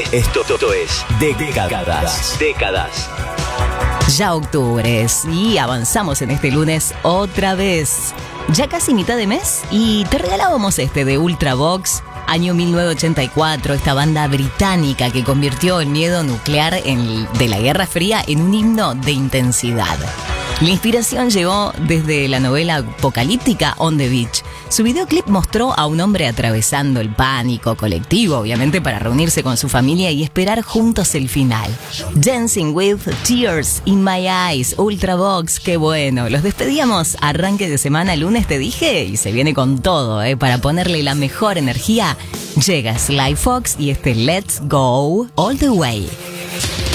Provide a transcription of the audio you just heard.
Esto es Décadas. Ya octubre es y avanzamos en este lunes otra vez. Ya casi mitad de mes y te regalábamos de Ultravox, año 1984, esta banda británica que convirtió el miedo nuclear de la Guerra Fría en un himno de intensidad. La inspiración llegó desde la novela apocalíptica On the Beach. Su videoclip mostró a un hombre atravesando el pánico colectivo, obviamente para reunirse con su familia y esperar juntos el final. Dancing with Tears in My Eyes, Ultravox, qué bueno. Los despedíamos arranque de semana, lunes te dije, y se viene con todo, para ponerle la mejor energía. Llega Sly Fox y Let's Go All the Way.